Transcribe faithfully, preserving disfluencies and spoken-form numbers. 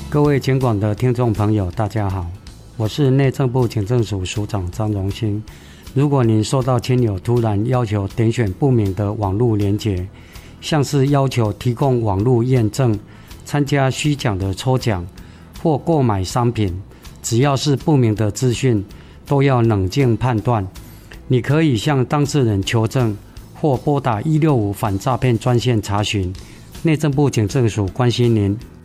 各位警广的听众朋友大家好，我是内政部警政署署长张荣兴。如果您收到亲友突然要求点选不明的网络连结，像是要求提供网络验证、参加虚假的抽奖或购买商品，只要是不明的资讯都要冷静判断。你可以向当事人求证或拨打一六五反诈骗专线查询。内政部警政署关心您。